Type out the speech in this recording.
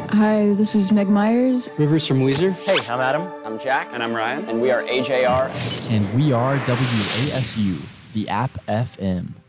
Hi, this is Meg Myers. Rivers from Weezer. Hey, I'm Adam. I'm Jack. And I'm Ryan. And we are AJR. And we are WASU, the App FM.